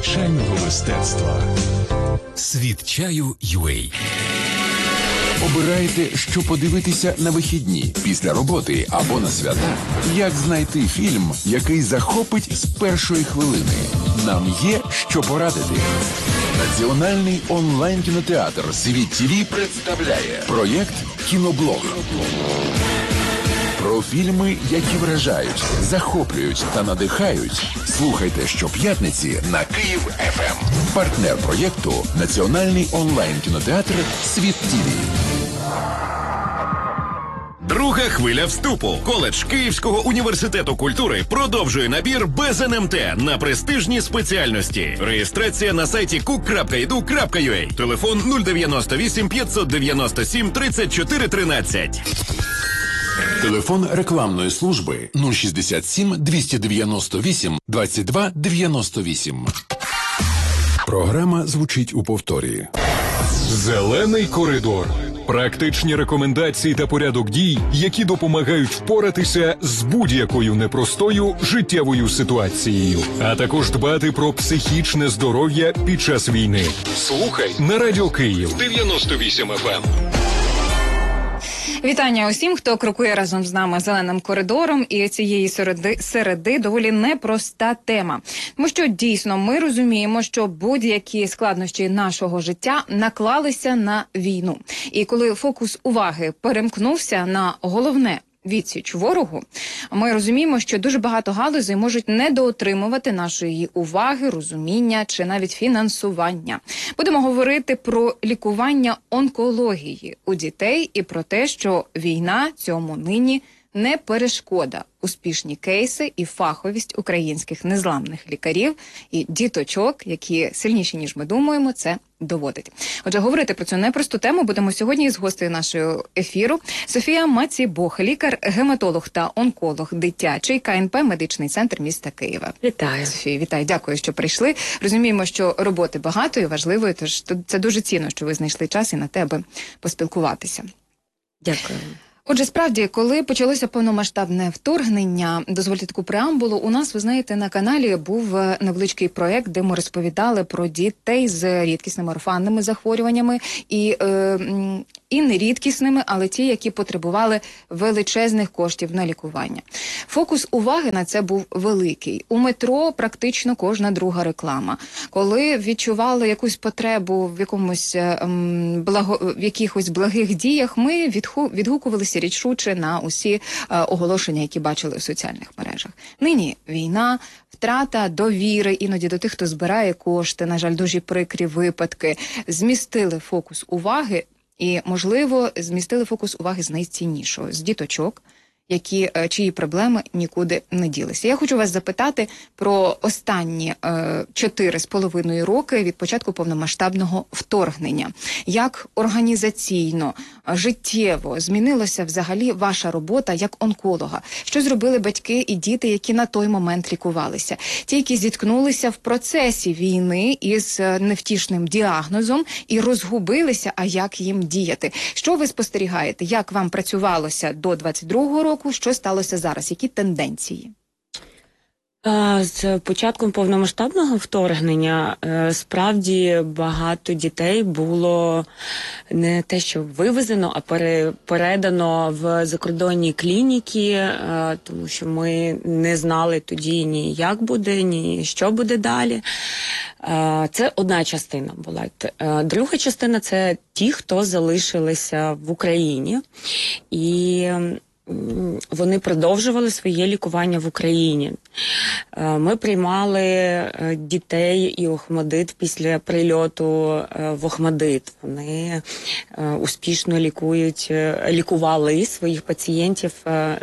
чайного мистецтва. Світ чаю UA. Обираєте, що подивитися на вихідні, після роботи або на свята? Як знайти фільм, який захопить з першої хвилини? Нам є що порадити. Національний онлайн-кінотеатр «Світ ТВ» представляє проєкт «Кіноблог». Про фільми, які вражають, захоплюють та надихають. Слухайте щоп'ятниці на Київ ФМ. Партнер проєкту – Національний онлайн-кінотеатр «Світ ТВ». Друга хвиля вступу. Коледж Київського університету культури продовжує набір без НМТ на престижні спеціальності. Реєстрація на сайті cook.edu.ua. Телефон 098 597 34 13. Телефон рекламної служби 067 298 22 98. Програма звучить у повторі. Зелений коридор. Практичні рекомендації та порядок дій, які допомагають впоратися з будь-якою непростою життєвою ситуацією, а також дбати про психічне здоров'я під час війни. Слухай на Радіо Київ 98 FM. Вітання усім, хто крокує разом з нами зеленим коридором. І цієї середи доволі непроста тема. Тому що дійсно ми розуміємо, що будь-які складнощі нашого життя наклалися на війну. І коли фокус уваги перемкнувся на головне – відсіч ворогу, ми розуміємо, що дуже багато галузей можуть недоотримувати нашої уваги, розуміння чи навіть фінансування. Будемо говорити про лікування онкології у дітей і про те, що війна цьому нині не перешкода. Успішні кейси і фаховість українських незламних лікарів і діточок, які сильніші, ніж ми думаємо, це доводить. Отже, говорити про цю непросту тему будемо сьогодні із гостею нашого ефіру. Софія Мацібох, лікар-гематолог та онколог дитячий КНП «Медичний центр» міста Києва. Вітаю. Софія, вітаю. Дякую, що прийшли. Розуміємо, що роботи багато і важливої, тож це дуже цінно, що ви знайшли час і на тебе поспілкуватися. Дякую. Отже, справді, коли почалося повномасштабне вторгнення, дозвольте таку преамбулу, у нас, ви знаєте, на каналі був невеличкий проєкт, де ми розповідали про дітей з рідкісними орфанними захворюваннями і нерідкісними, але ті, які потребували величезних коштів на лікування. Фокус уваги на це був великий. У метро практично кожна друга реклама. Коли відчували якусь потребу в якихось благих діях, ми відгукувалися рішуче на усі оголошення, які бачили в соціальних мережах. Нині війна, втрата довіри іноді до тих, хто збирає кошти, на жаль, дуже прикрі випадки, змістили фокус уваги і, можливо, змістили фокус уваги з найціннішого – з діточок, чиї проблеми нікуди не ділися. Я хочу вас запитати про останні 4,5 роки від початку повномасштабного вторгнення. Як організаційно, життєво змінилася взагалі ваша робота як онколога? Що зробили батьки і діти, які на той момент лікувалися? Ті, які зіткнулися в процесі війни із невтішним діагнозом і розгубилися, а як їм діяти? Що ви спостерігаєте? Як вам працювалося до 22-го року? Що сталося зараз? Які тенденції? З початком повномасштабного вторгнення справді багато дітей було не те, що вивезено, а передано в закордонні клініки, тому що ми не знали тоді ні як буде, ні що буде далі. Це одна частина була. Друга частина – це ті, хто залишилися в Україні. І вони продовжували своє лікування в Україні. Ми приймали дітей і Охмадит після прильоту в Охмадит. Вони успішно лікували своїх пацієнтів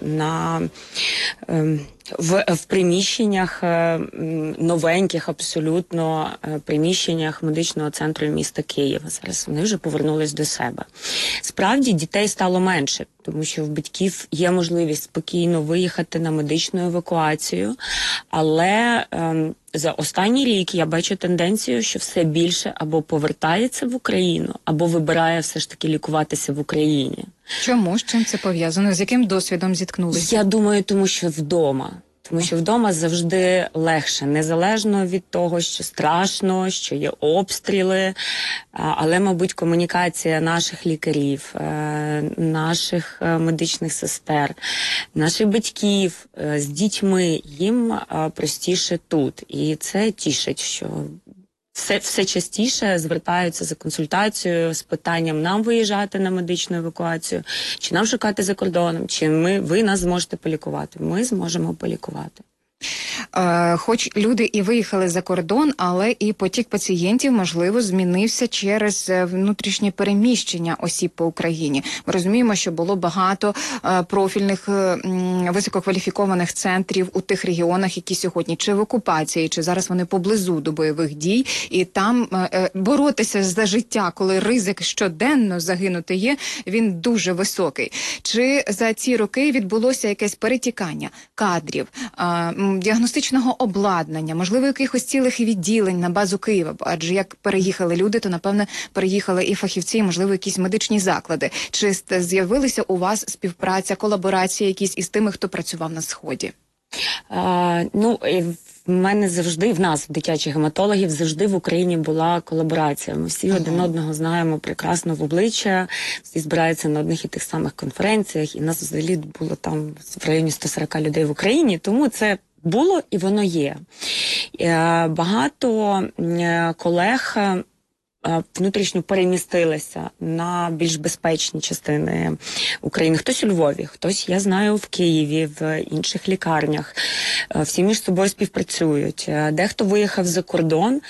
в приміщеннях, новеньких абсолютно приміщеннях медичного центру міста Києва. Зараз вони вже повернулись до себе. Справді, дітей стало менше, тому що в батьків є можливість спокійно виїхати на медичну евакуацію, але за останній рік я бачу тенденцію, що все більше або повертається в Україну, або вибирає все ж таки лікуватися в Україні. Чому? З чим це пов'язано? З яким досвідом зіткнулися? Я думаю, тому що вдома. Тому що вдома завжди легше, незалежно від того, що страшно, що є обстріли, але, мабуть, комунікація наших лікарів, наших медичних сестер, наших батьків з дітьми, їм простіше тут. І це тішить, що все частіше звертаються за консультацією з питанням нам виїжджати на медичну евакуацію, чи нам шукати за кордоном, чи ви нас зможете полікувати. Ми зможемо полікувати. Хоч люди і виїхали за кордон, але і потік пацієнтів, можливо, змінився через внутрішнє переміщення осіб по Україні. Ми розуміємо, що було багато профільних висококваліфікованих центрів у тих регіонах, які сьогодні чи в окупації, чи зараз вони поблизу до бойових дій, і там боротися за життя, коли ризик щоденно загинути є, він дуже високий. Чи за ці роки відбулося якесь перетікання кадрів, діагностичного обладнання, можливо, якихось цілих відділень на базу Києва, адже як переїхали люди, то, напевне, переїхали і фахівці, і, можливо, якісь медичні заклади. Чи з'явилися у вас співпраця, колаборація якісь із тими, хто працював на Сході? В мене завжди, в нас, дитячих гематологів, завжди в Україні була колаборація. Ми всі один одного знаємо прекрасно в обличчя, всі збираються на одних і тих самих конференціях, і нас взагалі було там в районі 140 людей в Україні, тому це було і воно є. Багато колег внутрішньо перемістилися на більш безпечні частини України. Хтось у Львові, хтось, я знаю, в Києві, в інших лікарнях. Всі між собою співпрацюють. Дехто виїхав за кордон.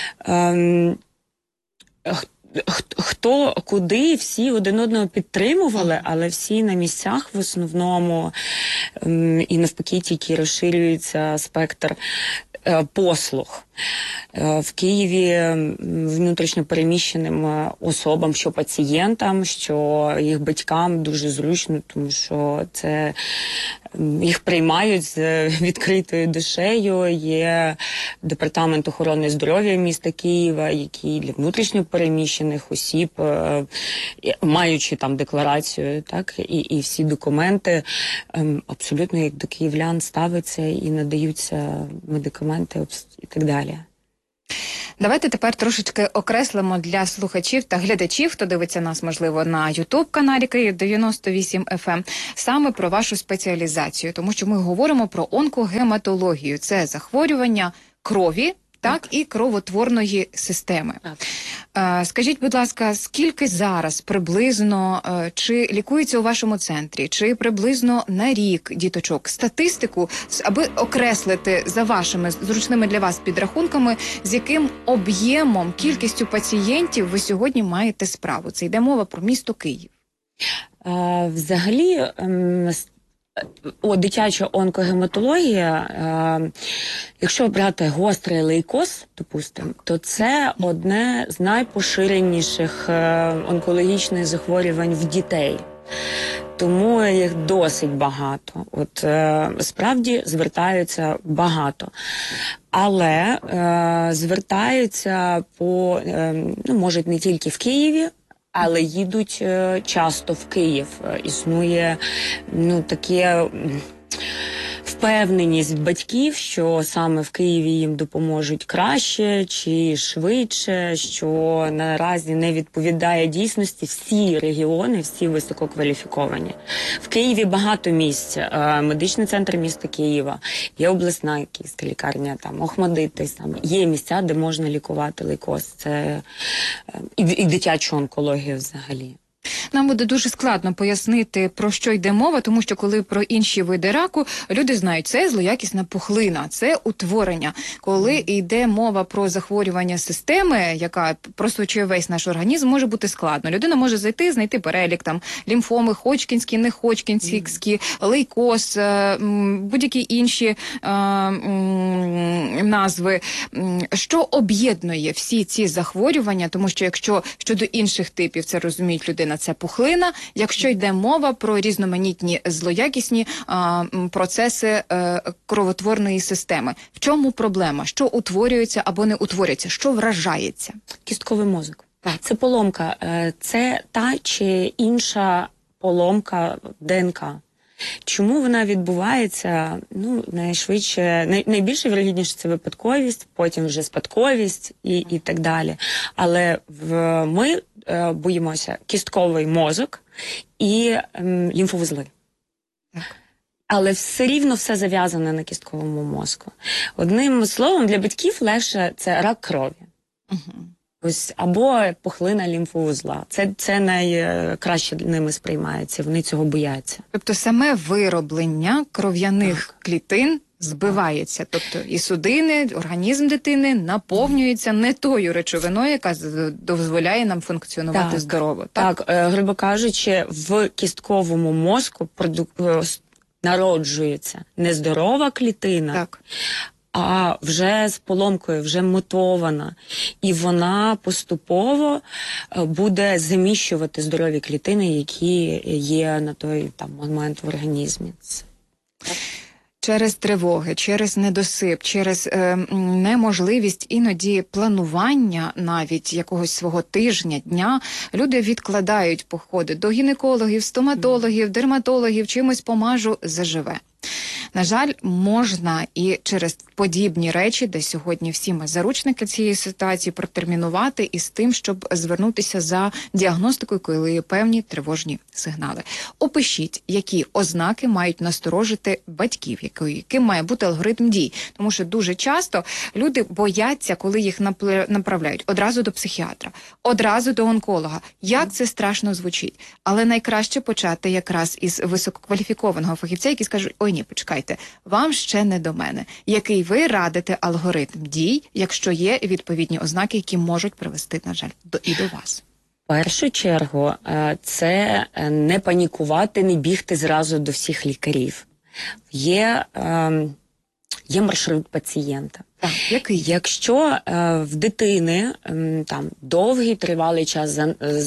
Хто куди, всі один одного підтримували, але всі на місцях в основному, і навпаки тільки розширюється спектр послуг. В Києві внутрішньо переміщеним особам, що пацієнтам, що їх батькам дуже зручно, тому що це їх приймають з відкритою душею. Є департамент охорони здоров'я міста Києва, який для внутрішньо переміщених осіб, маючи там декларацію, так, і всі документи, абсолютно як до київлян ставиться і надаються медикаменти і так далі. Давайте тепер трошечки окреслимо для слухачів та глядачів, хто дивиться нас, можливо, на YouTube-каналі Київ 98 FM, саме про вашу спеціалізацію, тому що ми говоримо про онкогематологію. Це захворювання крові, так, і кровотворної системи. Скажіть, будь ласка, скільки зараз приблизно, чи лікується у вашому центрі, чи приблизно на рік діточок? Статистику, аби окреслити за вашими зручними для вас підрахунками, з яким об'ємом, кількістю пацієнтів ви сьогодні маєте справу? Це йде мова про місто Київ. Взагалі, дитяча онкогематологія, якщо брати гострий лейкоз, допустимо, то це одне з найпоширеніших онкологічних захворювань в дітей. Тому їх досить багато. Справді звертаються багато. Але звертаються можуть не тільки в Києві, але їдуть часто в Київ. Існує таке впевненість батьків, що саме в Києві їм допоможуть краще чи швидше, що наразі не відповідає дійсності. Всі регіони, всі висококваліфіковані. В Києві багато місць. Медичний центр міста Києва, є обласна київська лікарня, там Охмадит, є місця, де можна лікувати лейкоз. Це і дитячу онкологію взагалі. Нам буде дуже складно пояснити, про що йде мова, тому що коли про інші види раку, люди знають, це злоякісна пухлина, це утворення. Коли йде мова про захворювання системи, яка просочує весь наш організм, може бути складно. Людина може знайти перелік, там, лімфоми, ходжкінські, неходжкінські, лейкоз, будь-які інші назви. Що об'єднує всі ці захворювання, тому що якщо щодо інших типів, це розуміють людина, це пухлина. Якщо йде мова про різноманітні злоякісні процеси кровотворної системи. В чому проблема? Що утворюється або не утворюється? Що вражається? Кістковий мозок. Це поломка. Це та чи інша поломка ДНК. Чому вона відбувається? Ну, найбільше вірогідніше це випадковість, потім вже спадковість і так далі. Але ми боїмося кістковий мозок і лімфовузли. Так. Але все рівно все зав'язане на кістковому мозку. Одним словом, для батьків легше це рак крові. Ось, або пухлина лімфовузла. Це найкраще для ними сприймається, вони цього бояться. Тобто саме вироблення кров'яних клітин збивається. Тобто і судини, організм дитини наповнюється не тою речовиною, яка дозволяє нам функціонувати здорово. Так, грубо кажучи, в кістковому мозку народжується нездорова клітина, Так. а вже з поломкою, вже мутована. І вона поступово буде заміщувати здорові клітини, які є на той момент в організмі. Через тривоги, через недосип, через неможливість іноді планування навіть якогось свого тижня, дня, люди відкладають походи до гінекологів, стоматологів, дерматологів, чимось помажу, заживе. На жаль, можна і через подібні речі, де сьогодні всі ми заручники цієї ситуації, протермінувати із тим, щоб звернутися за діагностикою, коли є певні тривожні сигнали. Опишіть, які ознаки мають насторожити батьків, яким має бути алгоритм дій. Тому що дуже часто люди бояться, коли їх направляють одразу до психіатра, одразу до онколога. Як це страшно звучить. Але найкраще почати якраз із висококваліфікованого фахівця, який скаже: ой, ні, почекайте, вам ще не до мене. Який ви радите алгоритм дій, якщо є відповідні ознаки, які можуть привести, на жаль, і до вас? В першу чергу, це не панікувати, не бігти зразу до всіх лікарів. Є маршрут пацієнта. Так, який? Якщо в дитини довгий тривалий час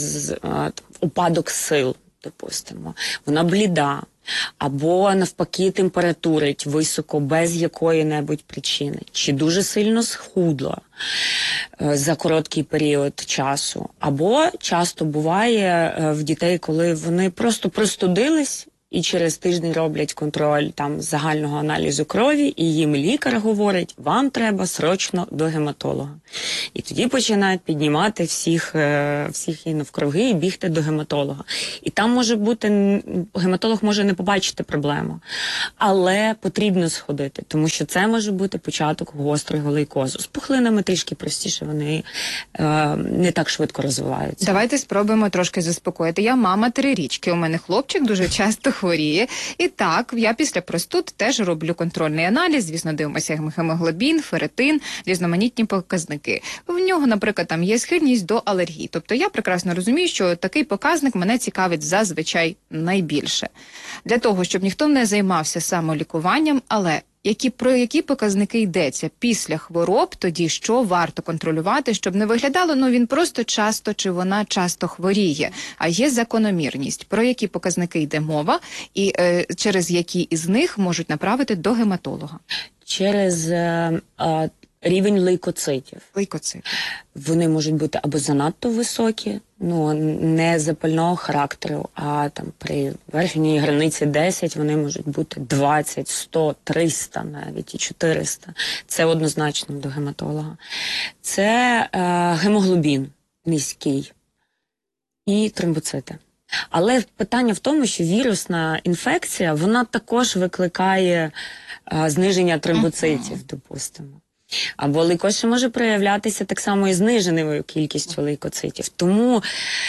упадок сил, допустимо, вона бліда, або навпаки температурить високо без якої-небудь причини, чи дуже сильно схудла за короткий період часу, або часто буває в дітей, коли вони просто простудились і через тиждень роблять контроль загального аналізу крові, і їм лікар говорить: вам треба срочно до гематолога. І тоді починають піднімати всіх і навкруги і бігти до гематолога. І там може бути, гематолог може не побачити проблему, але потрібно сходити, тому що це може бути початок гострого лейкозу. З пухлинами трішки простіше, вони не так швидко розвиваються. Давайте спробуємо трошки заспокоїти. Я мама 3-річки, у мене хлопчик дуже часто хворіє. І так, я після простуд теж роблю контрольний аналіз, звісно, дивимося гемоглобін, ферритин, різноманітні показники. В нього, наприклад, там є схильність до алергії. Тобто я прекрасно розумію, що такий показник мене цікавить зазвичай найбільше. Для того, щоб ніхто не займався самолікуванням, але про які показники йдеться після хвороб, тоді що варто контролювати, щоб не виглядало, він просто часто чи вона часто хворіє, а є закономірність, про які показники йде мова і через які із них можуть направити до гематолога. Через рівень лейкоцитів. Лейкоцити. Вони можуть бути або занадто високі, не запального характеру, а при верхній границі 10 вони можуть бути 20, 100, 300 навіть і 400. Це однозначно до гематолога. Це гемоглобін низький і тромбоцити. Але питання в тому, що вірусна інфекція, вона також викликає зниження тромбоцитів, допустимо. Або лейкоз ще може проявлятися так само і зниженою кількістю лейкоцитів. Тому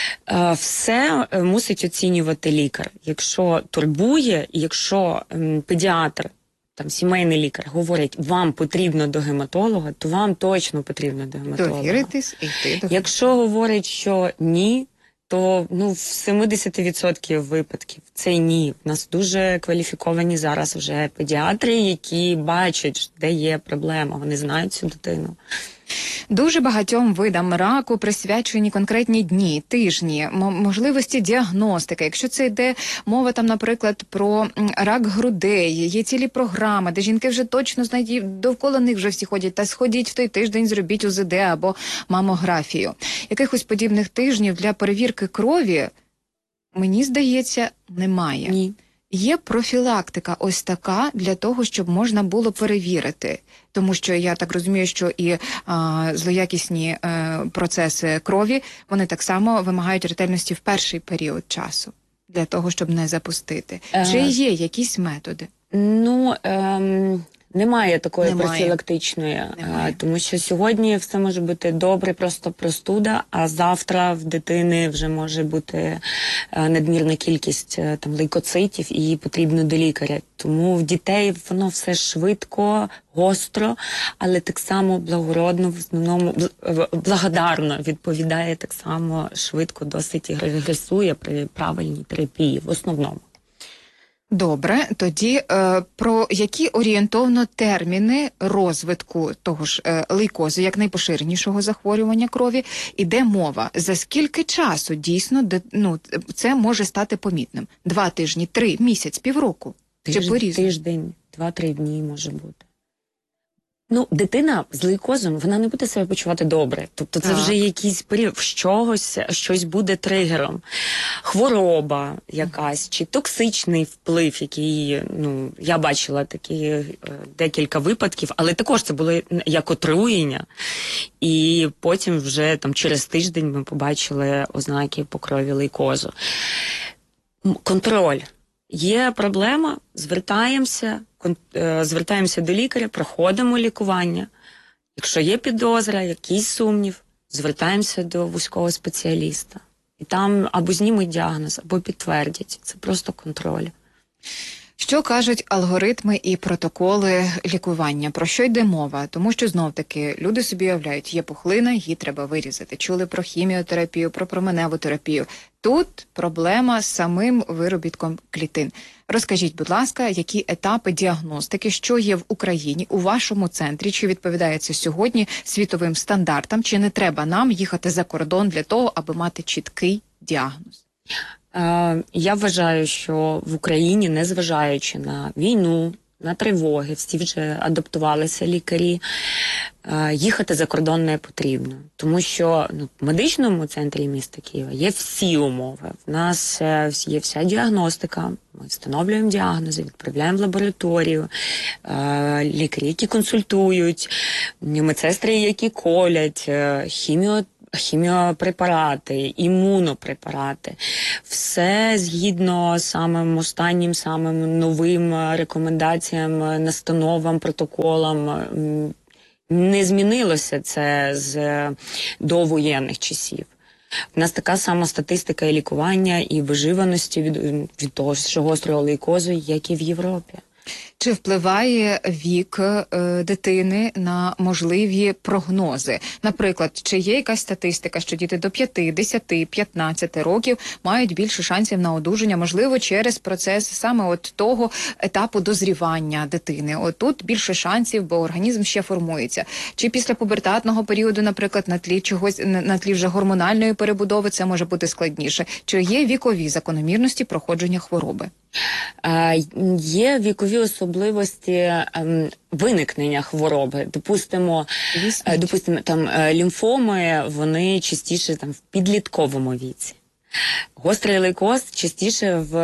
все мусить оцінювати лікар. Якщо турбує, і якщо педіатр, сімейний лікар говорить: вам потрібно до гематолога, то вам точно потрібно до гематолога. Довіритись і йти до... Якщо говорить, що ні, то в 70% випадків це ні. У нас дуже кваліфіковані зараз вже педіатри, які бачать, де є проблема, вони знають цю дитину. Дуже багатьом видам раку присвячені конкретні дні, тижні, можливості діагностики. Якщо це йде мова, наприклад, про рак грудей, є цілі програми, де жінки вже точно знають, довкола них вже всі ходять, та сходіть в той тиждень, зробіть УЗД або мамографію. Якихось подібних тижнів для перевірки крові, мені здається, немає. Ні. є профілактика ось така для того, щоб можна було перевірити? Тому що я так розумію, що і злоякісні процеси крові, вони так само вимагають ретельності в перший період часу для того, щоб не запустити. Чи є якісь методи? Ну, немає такої профілактичної, тому що сьогодні все може бути добре, просто простуда, а завтра в дитини вже може бути надмірна кількість там лейкоцитів і їй потрібно до лікаря. Тому в дітей воно все швидко, гостро, але так само благородно, в основному благодарно відповідає так само швидко, досить і регресує при правильній терапії в основному. Добре, тоді про які орієнтовно терміни розвитку того ж лейкозу, як найпоширенішого захворювання крові, іде мова? За скільки часу дійсно це може стати помітним? 2 тижні, 3, місяць, півроку? Чи по-різному? Тиждень, 2-3 дні може бути. Ну, дитина з лейкозом, вона не буде себе почувати добре. Тобто це вже якийсь період, щось буде тригером. Хвороба якась, чи токсичний вплив, який, я бачила такі декілька випадків, але також це було як отруєння. І потім вже там через тиждень ми побачили ознаки по крові лейкозу. Контроль. Є проблема, звертаємося до лікаря, проходимо лікування. Якщо є підозра, якийсь сумнів, звертаємося до вузького спеціаліста. І там або знімуть діагноз, або підтвердять. Це просто контроль. Що кажуть алгоритми і протоколи лікування? Про що йде мова? Тому що, знов-таки, люди собі уявляють, є пухлина, її треба вирізати. Чули про хіміотерапію, про променеву терапію. Тут проблема з самим виробітком клітин. Розкажіть, будь ласка, які етапи діагностики, що є в Україні, у вашому центрі, чи відповідає це сьогодні світовим стандартам, чи не треба нам їхати за кордон для того, аби мати чіткий діагноз? Я вважаю, що в Україні, незважаючи на війну, на тривоги, всі вже адаптувалися лікарі, їхати за кордон не потрібно. Тому що в медичному центрі міста Києва є всі умови. В нас є вся діагностика, ми встановлюємо діагнози, відправляємо в лабораторію, лікарі, які консультують, медсестри, які колять, хіміопрепарати, імунопрепарати. Все згідно самим останнім, самим новим рекомендаціям, настановам, протоколам. Не змінилося це з довоєнних часів. У нас така сама статистика і лікування, і виживаності від того ж гострого лейкозу, як і в Європі. Чи впливає вік дитини на можливі прогнози? Наприклад, чи є якась статистика, що діти до 5, 10, 15 років мають більше шансів на одужання, можливо, через процес саме от того етапу дозрівання дитини? От тут більше шансів, бо організм ще формується. Чи після пубертатного періоду, наприклад, на тлі вже гормональної перебудови це може бути складніше? Чи є вікові закономірності проходження хвороби? Є вікові особливості виникнення хвороби. Допустимо, там лімфоми, вони частіше там в підлітковому віці. Гострий лейкоз частіше в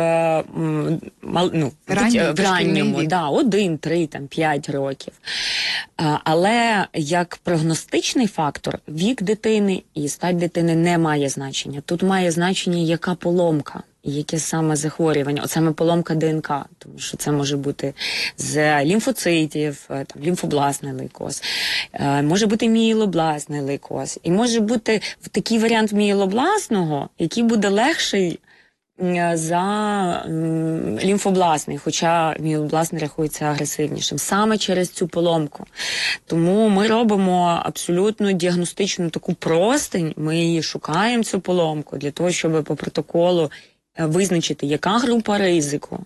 ранньому, 1, 3, 5 років. Але як прогностичний фактор, вік дитини і стать дитини не має значення. Тут має значення, яка поломка. І яке саме захворювання, от саме поломка ДНК, тому що це може бути з лімфоцитів, там, лімфобластний лейкоз, може бути мієлобластний лейкоз, і може бути такий варіант мієлобластного, який буде легший за лімфобластний, хоча мієлобластний рахується агресивнішим, саме через цю поломку. Тому ми робимо абсолютно діагностичну таку простинь, ми її шукаємо, цю поломку, для того, щоб по протоколу визначити, яка група ризику.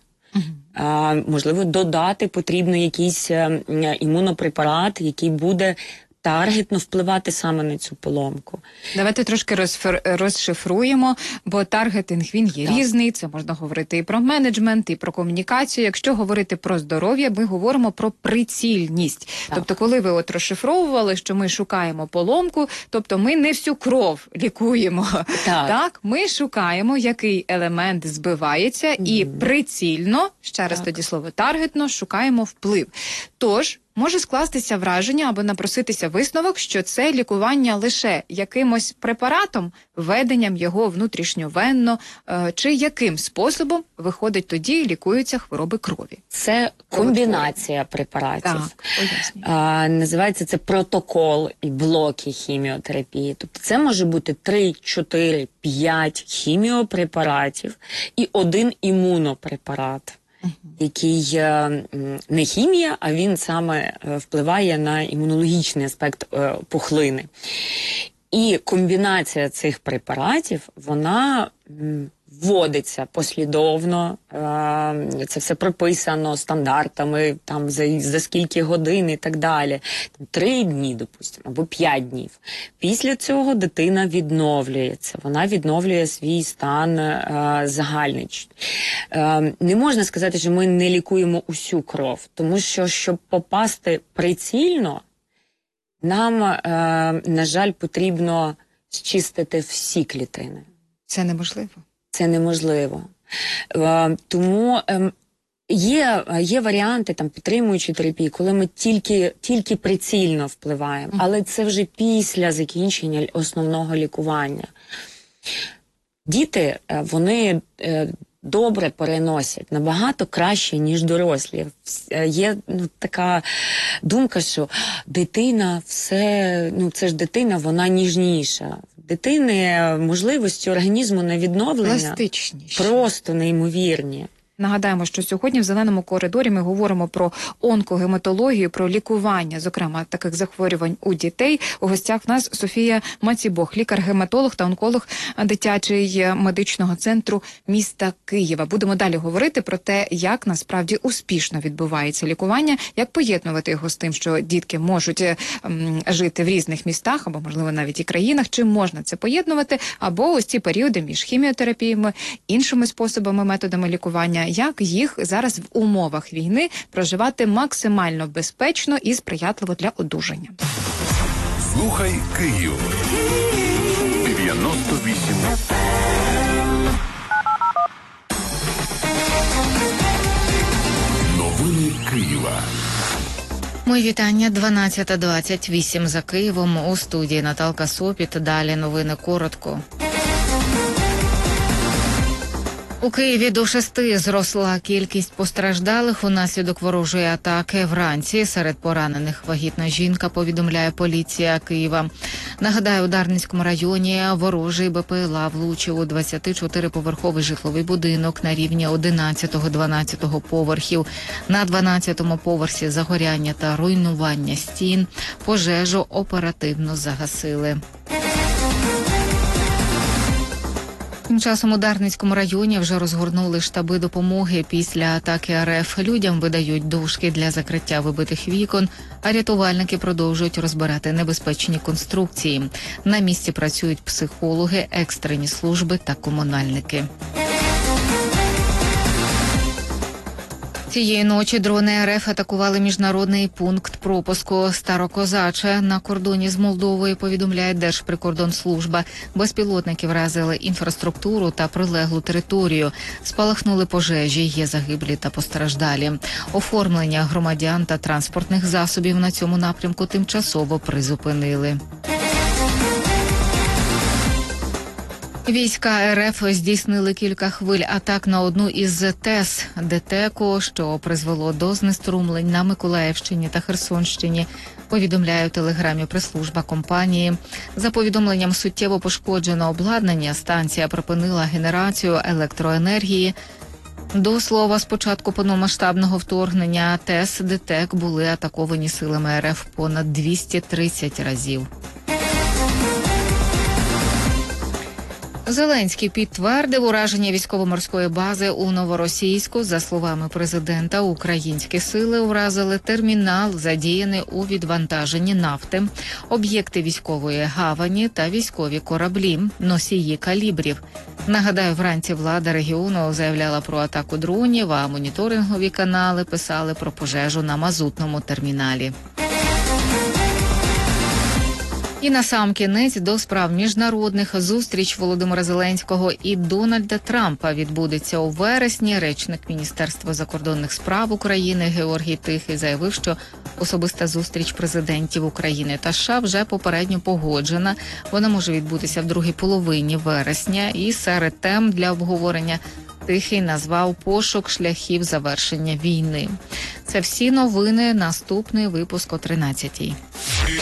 Можливо, додати потрібно якийсь імунопрепарат, який буде таргетно впливати саме на цю поломку. Давайте трошки розшифруємо, бо таргетинг, він є різний, це можна говорити і про менеджмент, і про комунікацію. Якщо говорити про здоров'я, ми говоримо про прицільність. Тобто, коли ви от розшифровували, що ми шукаємо поломку, тобто ми не всю кров лікуємо. Так? Ми шукаємо, який елемент збивається, і прицільно, ще раз тоді слово таргетно, шукаємо вплив. Тож, може скластися враження або напроситися висновок, що це лікування лише якимось препаратом, введенням його внутрішньовенно, чи яким способом виходить тоді лікуються хвороби крові? Це комбінація препаратів. Так, пояснюю. Називається це протокол і блоки хіміотерапії. Тобто це може бути 3, 4, 5 хіміопрепаратів і 1 імунопрепарат, який не хімія, а він саме впливає на імунологічний аспект пухлини. І комбінація цих препаратів, вона вводиться послідовно, це все прописано стандартами, там за скільки годин і так далі. 3 дні, допустимо, або 5 днів. Після цього дитина відновлюється, вона відновлює свій стан загальний. Не можна сказати, що ми не лікуємо усю кров, тому що, щоб попасти прицільно, нам, на жаль, потрібно зчистити всі клітини. Це неможливо. Це неможливо. Тому є варіанти там підтримуючої терапії, коли ми тільки прицільно впливаємо, але це вже після закінчення основного лікування. Діти, вони добре переносять, набагато краще, ніж дорослі. Є така думка, що дитина це ж дитина, вона ніжніша. Дитини можливості організму на відновлення просто неймовірні. Нагадаємо, що сьогодні в «Зеленому коридорі» ми говоримо про онкогематологію, про лікування, зокрема, таких захворювань у дітей. У гостях в нас Софія Мацібох, лікар-гематолог та онколог дитячий медичного центру міста Києва. Будемо далі говорити про те, як насправді успішно відбувається лікування, як поєднувати його з тим, що дітки можуть жити в різних містах, або, можливо, навіть і країнах, чи можна це поєднувати, або ось ці періоди між хіміотерапіями, іншими способами, методами лікування, як їх зараз в умовах війни проживати максимально безпечно і сприятливо для одужання. Слухай Київ. 98. Новини Києва. Мої вітання. 12:28 за Києвом. У студії Наталка Сопіт. Далі новини коротко. У Києві до 6 зросла кількість постраждалих унаслідок ворожої атаки. Вранці серед поранених вагітна жінка, повідомляє поліція Києва. Нагадаю, у Дарницькому районі ворожий БПЛА влучив у 24-поверховий житловий будинок на рівні 11-12 поверхів. На 12-му поверсі загоряння та руйнування стін. Пожежу оперативно загасили. Тим часом у Дарницькому районі вже розгорнули штаби допомоги після атаки РФ. Людям видають дошки для закриття вибитих вікон, а рятувальники продовжують розбирати небезпечні конструкції. На місці працюють психологи, екстрені служби та комунальники. Цієї ночі дрони РФ атакували міжнародний пункт пропуску Старокозаче на кордоні з Молдовою, повідомляє Держприкордонслужба. Безпілотники вразили інфраструктуру та прилеглу територію. Спалахнули пожежі, є загиблі та постраждалі. Оформлення громадян та транспортних засобів на цьому напрямку тимчасово призупинили. Війська РФ здійснили кілька хвиль атак на одну із ТЕС ДТЕКу, що призвело до знеструмлень на Миколаївщині та Херсонщині, повідомляє у телеграмі прес-служба компанії. За повідомленням, суттєво пошкоджено обладнання, станція припинила генерацію електроенергії. До слова, з початку повномасштабного вторгнення ТЕС ДТЕК були атаковані силами РФ понад 230 разів. Зеленський підтвердив ураження військово-морської бази у Новоросійську. За словами президента, українські сили уразили термінал, задіяний у відвантаженні нафти, об'єкти військової гавані та військові кораблі, носії калібрів. Нагадаю, вранці влада регіону заявляла про атаку дронів, а моніторингові канали писали про пожежу на мазутному терміналі. І насамкінець до справ міжнародних. Зустріч Володимира Зеленського і Дональда Трампа відбудеться у вересні. Речник Міністерства закордонних справ України Георгій Тихий заявив, що особиста зустріч президентів України та США вже попередньо погоджена. Вона може відбутися в другій половині вересня. І серед тем для обговорення Тихий назвав пошук шляхів завершення війни. Це всі новини. Наступний випуск о 13-й.